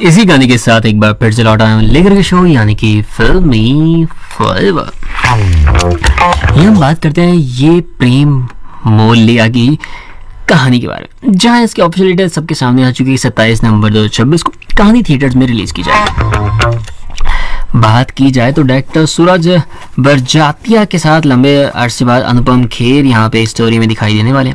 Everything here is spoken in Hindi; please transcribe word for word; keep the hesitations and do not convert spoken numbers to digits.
इसी गाने के साथ एक बार फिर से लौटा हूं लेकर के शो यानी कि फिल्मी फॉरएवर। ये हम बात करते हैं ये प्रेम मोल लिया की कहानी के बारे में, जहां इसकी ऑफिशियल डेट सबके सामने आ चुकी है सत्ताईस नवंबर दो हजार छब्बीस को कहानी थिएटर्स में रिलीज की जाएगी। बात की जाए तो डायरेक्टर सूरज बरजातिया के साथ लंबे अरसे बाद अनुपम खेर यहाँ पे स्टोरी में दिखाई देने वाले हैं।